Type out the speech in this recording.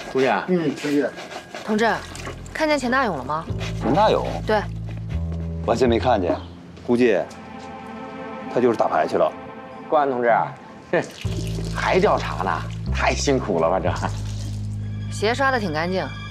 书记。 书记。 同志，看见钱大勇了吗？ 钱大勇？ 对， 我还真没看见，估计他就是打牌去了。 公安同志，这还调查呢，太辛苦了吧这？ 鞋刷的挺干净，